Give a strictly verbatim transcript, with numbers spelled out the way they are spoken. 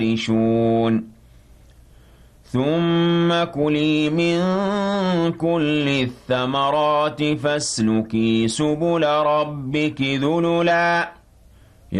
يفترشون ثم كلي من كل الثمرات فاسلكي سبل ربك ذللا